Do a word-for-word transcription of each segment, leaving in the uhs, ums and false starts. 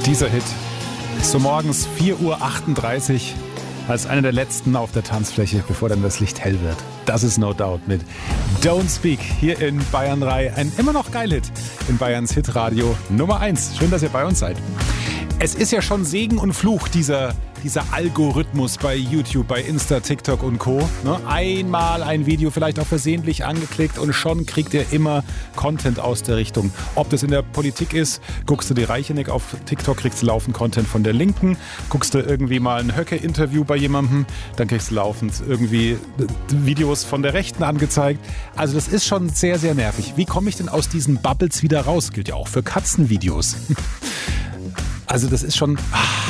Dieser Hit ist so morgens vier Uhr achtunddreißig als einer der letzten auf der Tanzfläche, bevor dann das Licht hell wird. Das ist No Doubt mit Don't Speak hier in Bayern drei. Ein immer noch geil Hit in Bayerns Hitradio Nummer eins. Schön, dass ihr bei uns seid. Es ist ja schon Segen und Fluch, dieser, dieser Algorithmus bei YouTube, bei Insta, TikTok und Co. Ne? Einmal ein Video vielleicht auch versehentlich angeklickt und schon kriegt ihr immer Content aus der Richtung. Ob das in der Politik ist, guckst du die Reicheneck auf TikTok, kriegst du laufend Content von der Linken, guckst du irgendwie mal ein Höcke-Interview bei jemandem, dann kriegst du laufend irgendwie Videos von der Rechten angezeigt. Also das ist schon sehr, sehr nervig. Wie komme ich denn aus diesen Bubbles wieder raus? Gilt ja auch für Katzenvideos. Also das ist schon...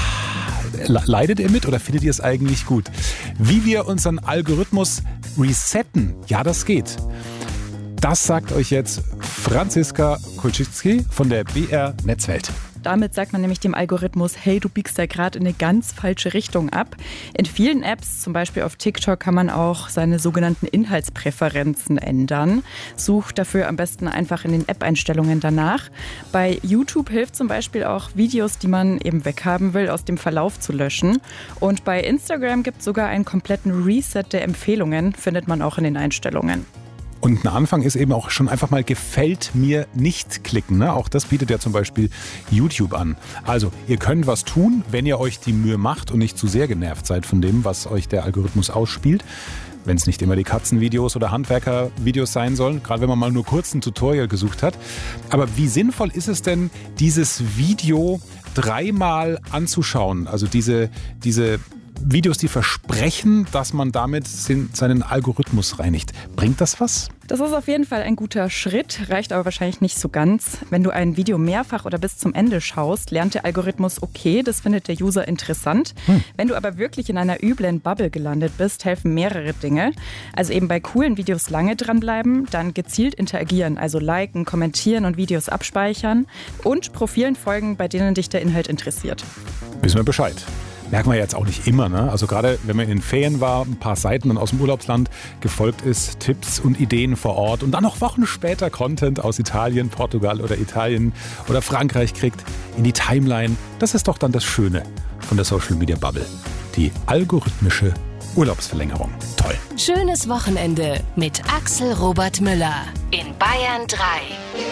Leidet ihr mit oder findet ihr es eigentlich gut? Wie wir unseren Algorithmus resetten, ja, das geht. Das sagt euch jetzt Franziska Kulczycki von der B R Netzwelt. Damit sagt man nämlich dem Algorithmus, hey, du biegst da gerade in eine ganz falsche Richtung ab. In vielen Apps, zum Beispiel auf TikTok, kann man auch seine sogenannten Inhaltspräferenzen ändern. Sucht dafür am besten einfach in den App-Einstellungen danach. Bei YouTube hilft zum Beispiel auch, Videos, die man eben weghaben will, aus dem Verlauf zu löschen. Und bei Instagram gibt es sogar einen kompletten Reset der Empfehlungen, findet man auch in den Einstellungen. Und ein Anfang ist eben auch schon einfach mal gefällt mir nicht klicken. Ne? Auch das bietet ja zum Beispiel YouTube an. Also ihr könnt was tun, wenn ihr euch die Mühe macht und nicht zu sehr genervt seid von dem, was euch der Algorithmus ausspielt. Wenn es nicht immer die Katzenvideos oder Handwerkervideos sein sollen, gerade wenn man mal nur kurz ein Tutorial gesucht hat. Aber wie sinnvoll ist es denn, dieses Video dreimal anzuschauen? Also diese, diese Videos, die versprechen, dass man damit seinen Algorithmus reinigt. Bringt das was? Das ist auf jeden Fall ein guter Schritt, reicht aber wahrscheinlich nicht so ganz. Wenn du ein Video mehrfach oder bis zum Ende schaust, lernt der Algorithmus, okay, das findet der User interessant. Hm. Wenn du aber wirklich in einer üblen Bubble gelandet bist, helfen mehrere Dinge. Also eben bei coolen Videos lange dranbleiben, dann gezielt interagieren, also liken, kommentieren und Videos abspeichern und Profilen folgen, bei denen dich der Inhalt interessiert. Wissen wir Bescheid. Merken wir jetzt auch nicht immer, ne? Also gerade wenn man in den Ferien war, ein paar Seiten und aus dem Urlaubsland gefolgt ist, Tipps und Ideen vor Ort und dann noch Wochen später Content aus Italien, Portugal oder Italien oder Frankreich kriegt in die Timeline. Das ist doch dann das Schöne von der Social Media Bubble. Die algorithmische Urlaubsverlängerung. Toll. Schönes Wochenende mit Axel Robert Müller in Bayern drei.